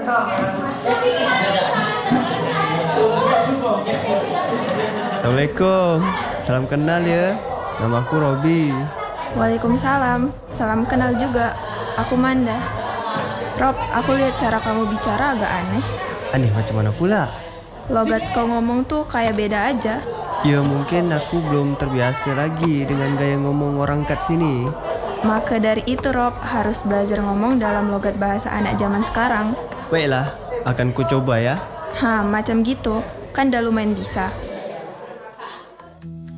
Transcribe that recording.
Assalamualaikum. Salam kenal ya. Nama aku Robi. Waalaikumsalam. Salam kenal juga. Aku Manda. Rob, aku lihat cara kamu bicara agak aneh. Aneh macam mana pula? Logat kau ngomong tuh kayak beda aja. Ya mungkin aku belum terbiasa lagi dengan gaya ngomong orang kat sini. Maka dari itu Rob, harus belajar ngomong dalam logat bahasa anak zaman sekarang. Baiklah, akan ku coba ya. Macam gitu. Kan dah lumayan bisa.